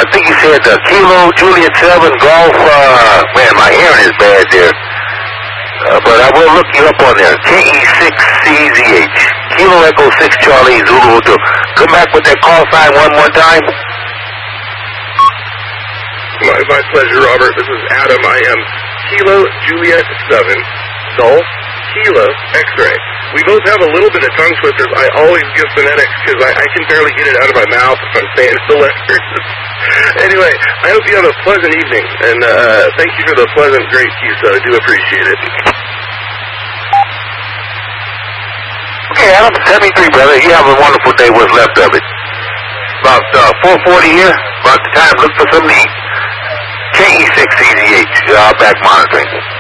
think you said Kilo Juliet 7 Golf. Man, my hearing is bad there. But I will look you up on there. KE6CZH. Kilo Echo 6 Charlie Zulu Hotel. Come back with that call sign one more time. My pleasure, Robert. This is Adam. I am Kilo Juliet 7 Golf Kilo X-ray. We both have a little bit of tongue twisters. I always give phonetics because I can barely get it out of my mouth if I'm saying the letters. Anyway, I hope you have a pleasant evening, and thank you for the pleasant, great pizza. I do appreciate it. Okay, Adam, 73, brother. You have a wonderful day. What's left of it? About 4:40 here. About the time. Look for something to eat. KE6CZH. Back monitoring.